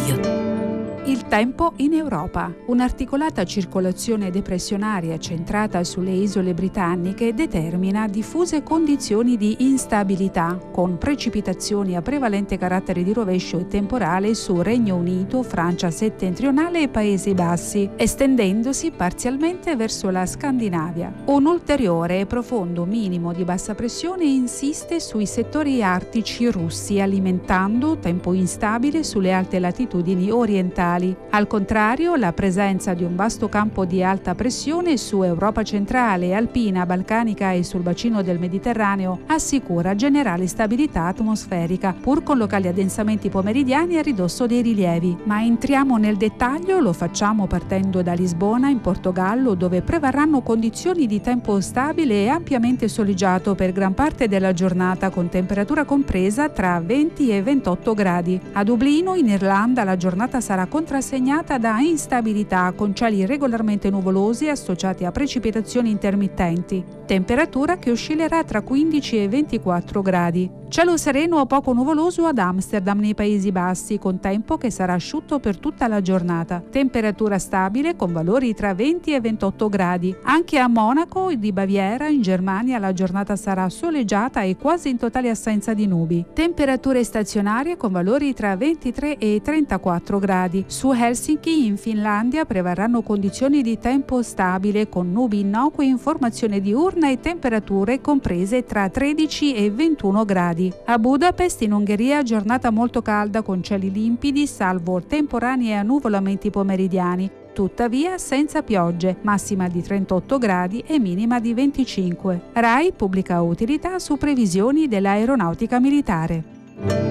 Radio. Il tempo in Europa. Un'articolata circolazione depressionaria centrata sulle isole britanniche determina diffuse condizioni di instabilità, con precipitazioni a prevalente carattere di rovescio e temporale su Regno Unito, Francia settentrionale e Paesi Bassi, estendendosi parzialmente verso la Scandinavia. Un ulteriore e profondo minimo di bassa pressione insiste sui settori artici russi, alimentando tempo instabile sulle alte latitudini orientali. Al contrario, la presenza di un vasto campo di alta pressione su Europa centrale, alpina, balcanica e sul bacino del Mediterraneo assicura generale stabilità atmosferica, pur con locali addensamenti pomeridiani a ridosso dei rilievi. Ma entriamo nel dettaglio, lo facciamo partendo da Lisbona, in Portogallo, dove prevarranno condizioni di tempo stabile e ampiamente soleggiato per gran parte della giornata, con temperatura compresa tra 20 e 28 gradi. A Dublino, in Irlanda, la giornata sarà contrassegnata da instabilità, con cieli regolarmente nuvolosi associati a precipitazioni intermittenti. Temperatura che oscillerà tra 15 e 24 gradi. Cielo sereno o poco nuvoloso ad Amsterdam nei Paesi Bassi, con tempo che sarà asciutto per tutta la giornata. Temperatura stabile con valori tra 20 e 28 gradi. Anche a Monaco e di Baviera, in Germania, la giornata sarà soleggiata e quasi in totale assenza di nubi. Temperature stazionarie con valori tra 23 e 34 gradi. Su Helsinki, in Finlandia, prevarranno condizioni di tempo stabile con nubi innocue in formazione diurna e temperature comprese tra 13 e 21 gradi. A Budapest, in Ungheria, giornata molto calda con cieli limpidi, salvo temporanei e annuvolamenti pomeridiani. Tuttavia senza piogge, massima di 38 gradi e minima di 25. RAI pubblica utilità su previsioni dell'aeronautica militare.